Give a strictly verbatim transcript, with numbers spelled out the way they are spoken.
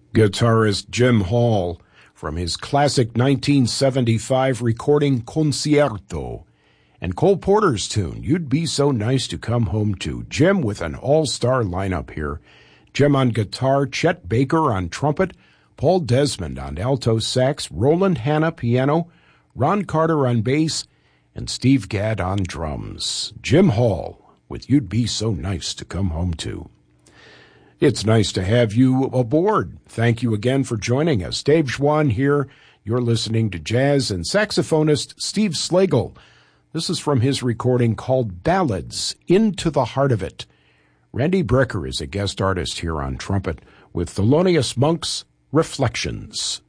Guitarist Jim Hall from his classic nineteen seventy-five recording Concierto, and Cole Porter's tune, You'd Be So Nice to Come Home To. Jim with an all-star lineup here. Jim on guitar, Chet Baker on trumpet, Paul Desmond on alto sax, Roland Hanna piano, Ron Carter on bass, and Steve Gadd on drums. Jim Hall with You'd Be So Nice to Come Home To. It's nice to have you aboard. Thank you again for joining us. Dave Schwann here. You're listening to jazz and saxophonist Steve Slagle. This is from his recording called Ballads, Into the Heart of It. Randy Brecker is a guest artist here on trumpet with Thelonious Monk's Reflections.